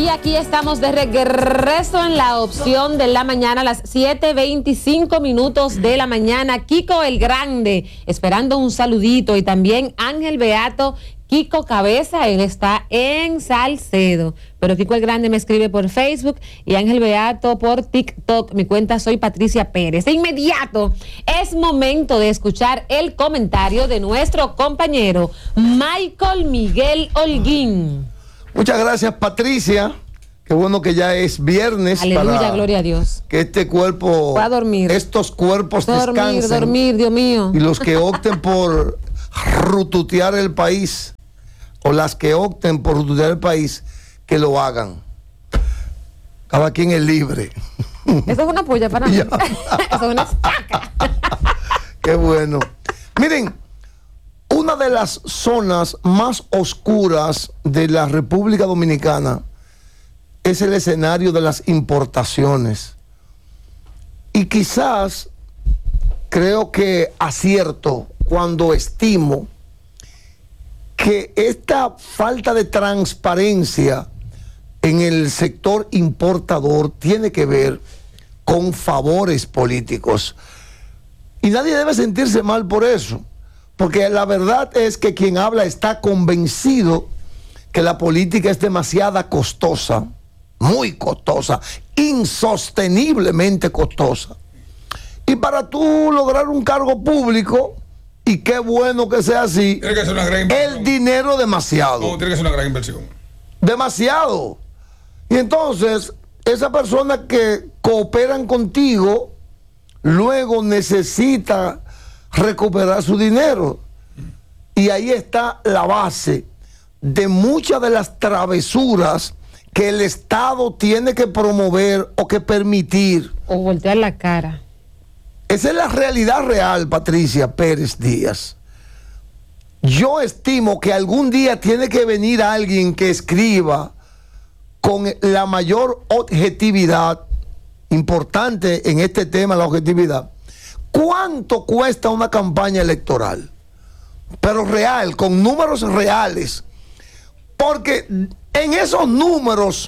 Y aquí estamos de regreso en la opción de la mañana a las 7:25 de la mañana. Kiko el Grande, esperando un saludito. Y también Ángel Beato, Kiko Cabeza, él está en Salcedo. Pero Kiko el Grande me escribe por Facebook y Ángel Beato por TikTok. Mi cuenta soy Patricia Pérez. De inmediato es momento de escuchar el comentario de nuestro compañero Michael Miguel Holguín. Muchas gracias, Patricia. Qué bueno que ya es viernes. Aleluya, para gloria a Dios. Que este cuerpo, va a dormir. Estos cuerpos descansen. Dormir, Dios mío. Y los que opten por rututear el país, o las que opten por rututear el país, que lo hagan. Cada quien es libre. Eso es una puya para mí. Eso es una estaca. Qué bueno. Miren, una de las zonas más oscuras de la República Dominicana es el escenario de las importaciones. Y quizás creo que acierto cuando estimo que esta falta de transparencia en el sector importador tiene que ver con favores políticos. Y nadie debe sentirse mal por eso. Porque la verdad es que quien habla está convencido que la política es demasiado costosa, muy costosa, insosteniblemente costosa. Y para tú lograr un cargo público, y qué bueno que sea así, tiene que ser una gran inversión. El dinero demasiado. No, tiene que ser una gran inversión. Demasiado. Y entonces, esas personas que cooperan contigo, luego necesita recuperar su dinero. Y ahí está la base de muchas de las travesuras que el Estado tiene que promover o que permitir. O voltear la cara. Esa es la realidad real, Patricia Pérez Díaz. Yo estimo que algún día tiene que venir alguien que escriba con la mayor objetividad, importante en este tema, la objetividad. ¿Cuánto cuesta una campaña electoral? Pero real, con números reales. Porque en esos números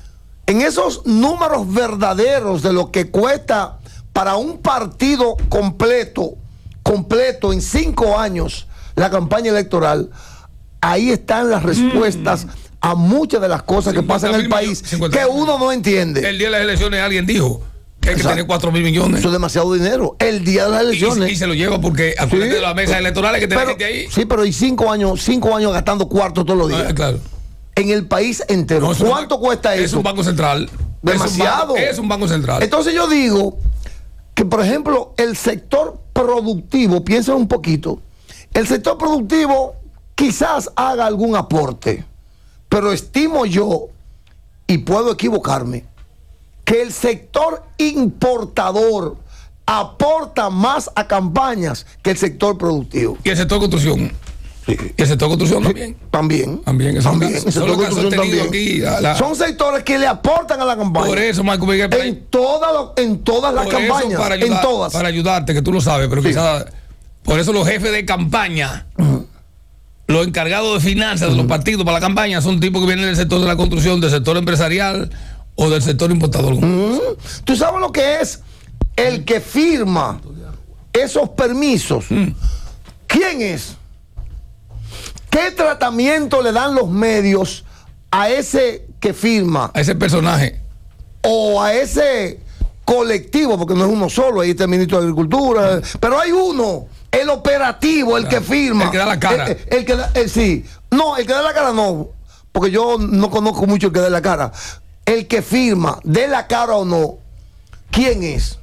verdaderos de lo que cuesta para un partido completo en 5 años la campaña electoral, ahí están las respuestas a muchas de las cosas que pasan en el país que uno no entiende. El día de las elecciones alguien dijo que hay que tener 4.000 millones. Eso es demasiado dinero. El día de las elecciones. Y se lo lleva porque acuérdate de las mesas electorales que tiene gente ahí. Sí, pero hay 5 años gastando cuartos todos los días. Claro. En el país entero. No, ¿Cuánto cuesta eso? Es un banco central. Demasiado. Es un banco central. Entonces yo digo que, por ejemplo, el sector productivo, piensen un poquito, el sector productivo quizás haga algún aporte, pero estimo yo, y puedo equivocarme, que el sector importador aporta más a campañas que el sector productivo. Y el sector construcción. Sí. Y el sector construcción también. También. El sector construcción también. Aquí, son sectores que le aportan a la campaña. Por eso, Marco Miguel, en todas las campañas. En todas. Para ayudarte, que tú lo sabes, pero quizás por eso los jefes de campaña, los encargados de finanzas de los partidos para la campaña, son tipos que vienen del sector de la construcción, del sector empresarial o del sector importador. ¿Tú sabes lo que es el que firma esos permisos? ¿Quién es? ¿Qué tratamiento le dan los medios a ese que firma? A ese personaje. O a ese colectivo, porque no es uno solo, ahí está el ministro de Agricultura, pero hay uno, el operativo, el que firma. El que da la cara. Sí. No, el que da la cara no, porque yo no conozco mucho el que da la cara. El que firma, dé la cara o no, ¿quién es?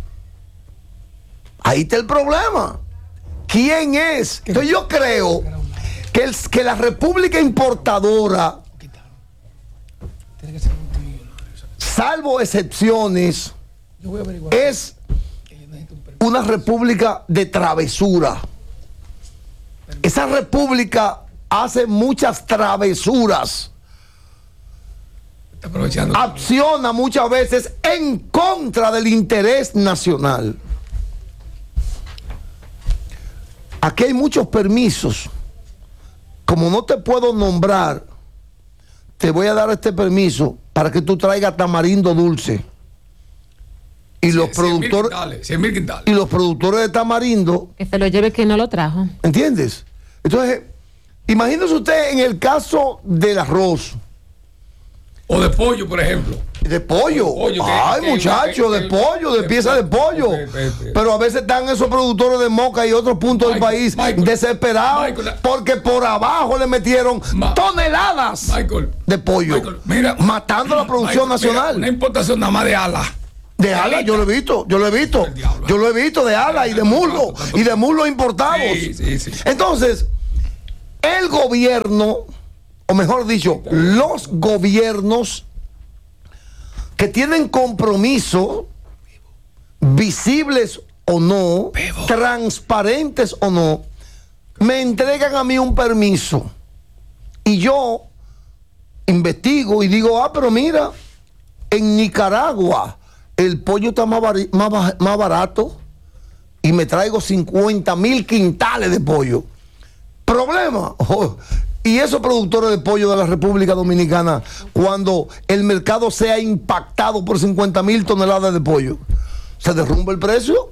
Ahí está el problema. ¿Quién es? Entonces yo creo que la República Importadora, salvo excepciones, es una república de travesura. Esa república hace muchas travesuras. Acciona muchas veces en contra del interés nacional. Aquí hay muchos permisos. Como no te puedo nombrar te voy a dar este permiso para que tú traigas tamarindo dulce. Y los productores 100,000 quintales. y los productores de tamarindo, Que se lo lleve quien no lo trajo. ¿entiendes? Entonces, imagínese usted en el caso del arroz. O de pollo, por ejemplo. De pollo. Ay, muchachos, de pollo, de pieza de pollo. Pero a veces están esos productores de Moca y otros puntos del país desesperados porque por abajo le metieron toneladas de pollo, matando la producción nacional. Una importación nada más de alas. De alas, yo lo he visto de alas y de muslo importados. Sí. Entonces, el gobierno, o mejor dicho, los gobiernos que tienen compromiso, visibles o no, transparentes o no, me entregan a mí un permiso y yo investigo y digo, pero mira, en Nicaragua el pollo está más barato y me traigo 50,000 quintales de pollo. Problema. Y esos productores de pollo de la República Dominicana, cuando el mercado sea impactado por 50,000 toneladas de pollo, ¿se derrumba el precio?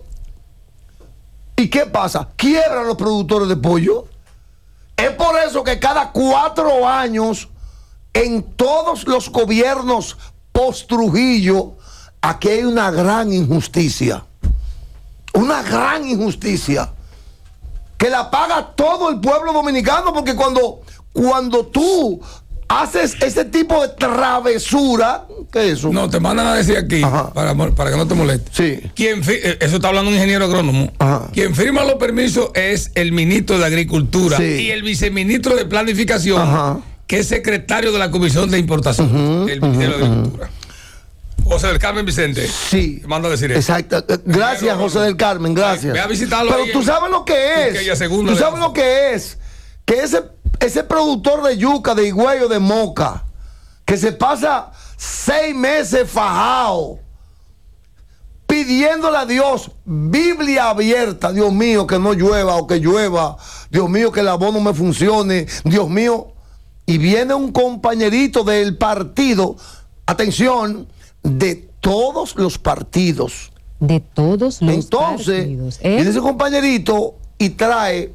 ¿Y qué pasa? ¿Quiebran los productores de pollo? Es por eso que cada 4 años, en todos los gobiernos post-Trujillo, aquí hay una gran injusticia. Una gran injusticia. Que la paga todo el pueblo dominicano, porque cuando tú haces ese tipo de travesura, ¿qué es eso? No, te mandan a decir aquí, para que no te moleste. Sí. Eso está hablando un ingeniero agrónomo. Ajá. Quien firma los permisos es el ministro de Agricultura y el viceministro de Planificación, que es secretario de la Comisión de Importación del Ministerio de Agricultura. José del Carmen Vicente. Sí. Te mando a decir eso. Exacto. Gracias, José del Carmen, gracias. Ve a visitarlo. Pero tú sabes lo que es. Tú sabes lo que es. Que ese productor de yuca, de higüey o de moca, que se pasa 6 meses fajado, pidiéndole a Dios, Biblia abierta, Dios mío, que no llueva o que llueva, Dios mío, que el abono me funcione, Dios mío. Y viene un compañerito del partido, atención, de todos los partidos. De todos los Entonces, partidos. Viene ese compañerito y trae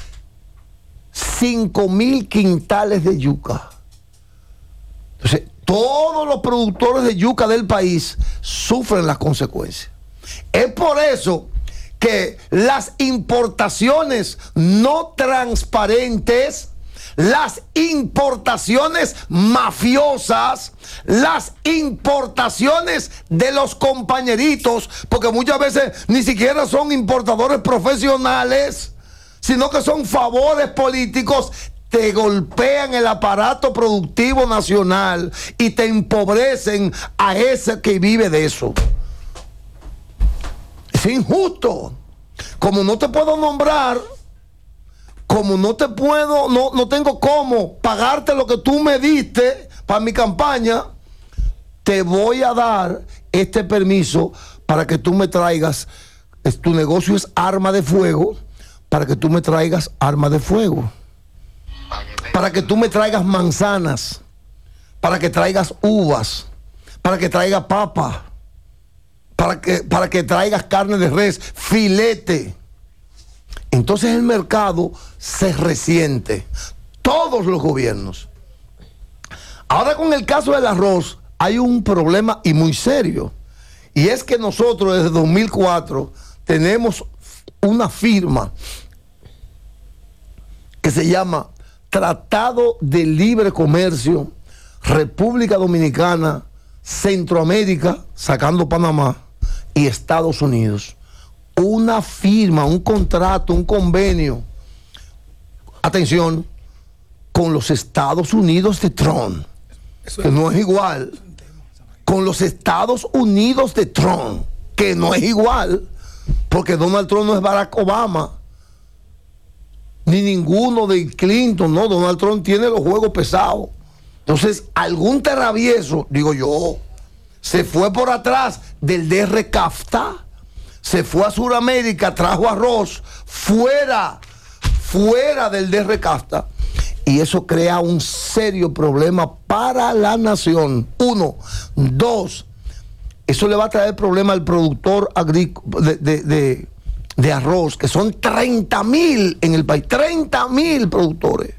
5,000 quintales de yuca. Entonces, todos los productores de yuca del país sufren las consecuencias. Es por eso que las importaciones no transparentes, las importaciones mafiosas, las importaciones de los compañeritos, porque muchas veces ni siquiera son importadores profesionales, sino que son favores políticos, te golpean el aparato productivo nacional y te empobrecen a ese que vive de eso. Es injusto. Como no te puedo nombrar, como no tengo cómo pagarte lo que tú me diste para mi campaña, te voy a dar este permiso para que tú me traigas, tu negocio es arma de fuego, para que tú me traigas arma de fuego, para que tú me traigas manzanas, para que traigas uvas, para que traigas papa, para que traigas carne de res, filete. Entonces el mercado se resiente. Todos los gobiernos. Ahora con el caso del arroz hay un problema y muy serio. Y es que nosotros desde 2004 tenemos una firma que se llama Tratado de Libre Comercio República Dominicana, Centroamérica, sacando Panamá, y Estados Unidos. Una firma, un contrato, un convenio, atención, con los Estados Unidos de Trump, que no es igual, con los Estados Unidos de Trump, que no es igual, porque Donald Trump no es Barack Obama, ni ninguno de Clinton, no, Donald Trump tiene los juegos pesados. Entonces, algún terravieso, digo yo, se fue por atrás del DR CAFTA, se fue a Sudamérica, trajo arroz fuera del DR CAFTA Y eso crea un serio problema para la nación. 1. 2. Eso le va a traer problema al productor agrícola de arroz, que son 30,000 en el país. 30,000 productores.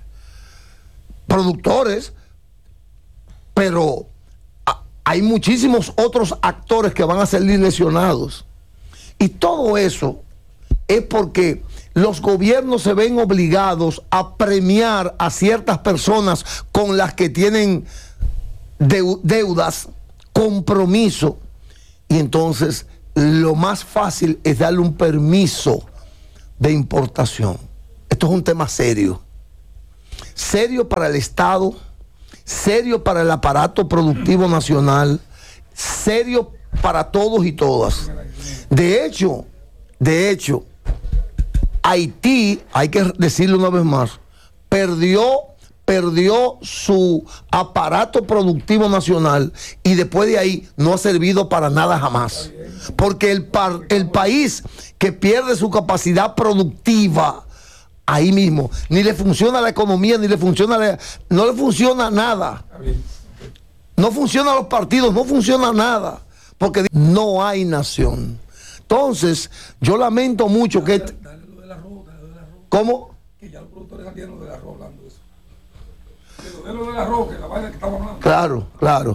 Pero hay muchísimos otros actores que van a salir lesionados. Y todo eso es porque los gobiernos se ven obligados a premiar a ciertas personas con las que tienen deudas, compromiso, y entonces lo más fácil es darle un permiso de importación. Esto es un tema serio. Serio para el Estado, serio para el aparato productivo nacional, serio para todos y todas. De hecho, Haití, hay que decirlo una vez más, perdió su aparato productivo nacional y después de ahí no ha servido para nada jamás. Porque el país que pierde su capacidad productiva, ahí mismo, ni le funciona la economía, no le funciona nada. No funcionan los partidos, no funciona nada. Porque no hay nación. Entonces, yo lamento mucho que... ¿Cómo? Que ya los productores salieron del arroz hablando de eso. De lo del arroz, que la vaina que estamos hablando. Claro.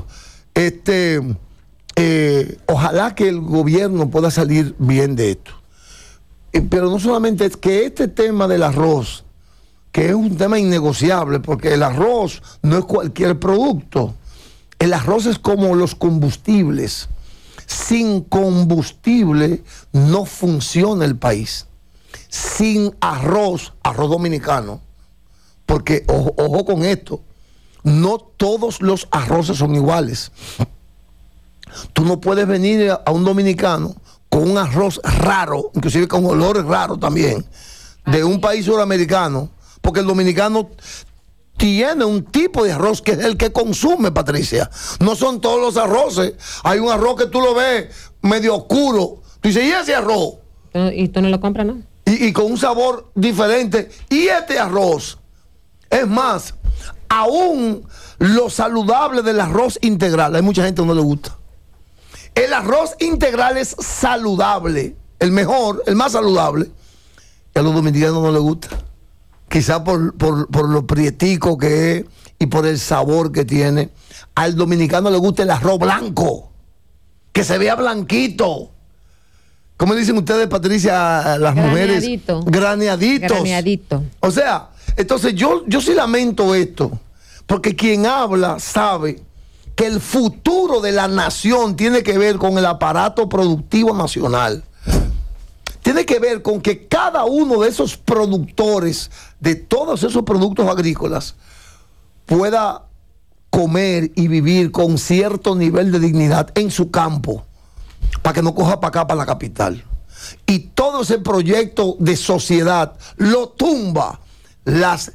Ojalá que el gobierno pueda salir bien de esto. Pero no solamente es que este tema del arroz, que es un tema innegociable, porque el arroz no es cualquier producto. El arroz es como los combustibles. Sin combustible no funciona el país. Sin arroz dominicano, porque ojo con esto, no todos los arroces son iguales. Tú no puedes venir a un dominicano con un arroz raro, inclusive con olores raros también, de un país suramericano, porque el dominicano tiene un tipo de arroz que es el que consume, Patricia. No son todos los arroces. Hay un arroz que tú lo ves medio oscuro. Tú dices, ¿y ese arroz? ¿Y tú no lo compras, no? Y con un sabor diferente. Y este arroz, es más, aún lo saludable del arroz integral, hay mucha gente que no le gusta. El arroz integral es saludable, el mejor, el más saludable. A los dominicanos no les gusta. Quizá por lo prietico que es y por el sabor que tiene. Al dominicano le gusta el arroz blanco, que se vea blanquito. ¿Cómo dicen ustedes, Patricia, las mujeres? Graneadito. O sea, entonces yo sí lamento esto, porque quien habla sabe que el futuro de la nación tiene que ver con el aparato productivo nacional. Tiene que ver con que cada uno de esos productores, de todos esos productos agrícolas, pueda comer y vivir con cierto nivel de dignidad en su campo, para que no coja para acá, para la capital. Y todo ese proyecto de sociedad lo tumba las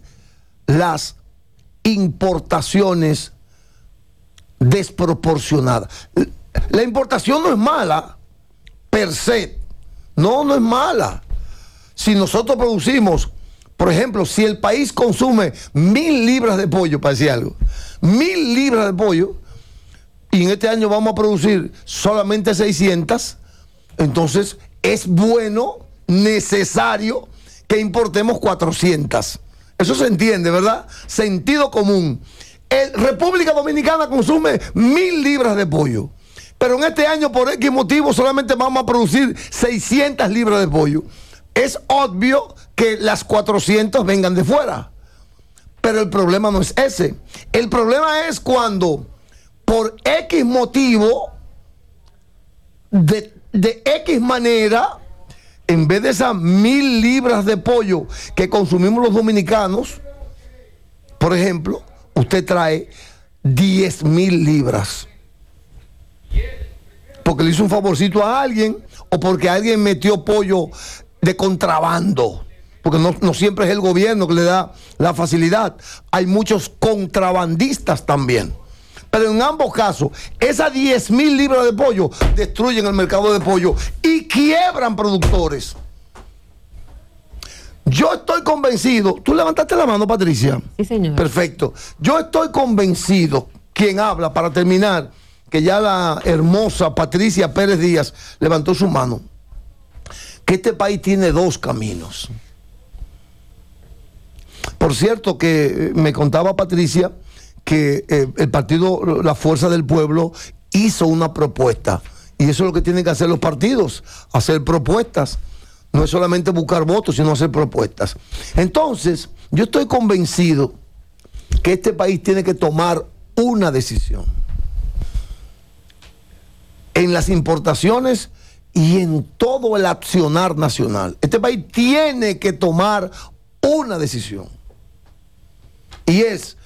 importaciones desproporcionadas. La importación no es mala per se. No es mala. Si nosotros producimos, por ejemplo, si el país consume 1,000 libras de pollo, para decir algo, 1,000 libras de pollo, y en este año vamos a producir solamente 600, entonces es bueno, necesario que importemos 400. Eso se entiende, ¿verdad? Sentido común. República Dominicana consume 1,000 libras de pollo, pero en este año por X motivo solamente vamos a producir 600 libras de pollo. Es obvio que las 400 vengan de fuera, pero el problema no es ese. El problema es cuando por X motivo, de X manera, en vez de esas 1,000 libras de pollo que consumimos los dominicanos, por ejemplo, usted trae 10,000 libras. Porque le hizo un favorcito a alguien o porque alguien metió pollo de contrabando. Porque no siempre es el gobierno que le da la facilidad. Hay muchos contrabandistas también. Pero en ambos casos, esas 10,000 libras de pollo destruyen el mercado de pollo y quiebran productores. Yo estoy convencido. ¿Tú levantaste la mano, Patricia? Sí, señor. Perfecto. Yo estoy convencido, quien habla, para terminar, que ya la hermosa Patricia Pérez Díaz levantó su mano, que este país tiene dos caminos. Por cierto, que me contaba Patricia que el partido La Fuerza del Pueblo hizo una propuesta. Y eso es lo que tienen que hacer los partidos, hacer propuestas. No es solamente buscar votos, sino hacer propuestas. Entonces, yo estoy convencido que este país tiene que tomar una decisión en las importaciones y en todo el accionar nacional. Este país tiene que tomar una decisión. Y es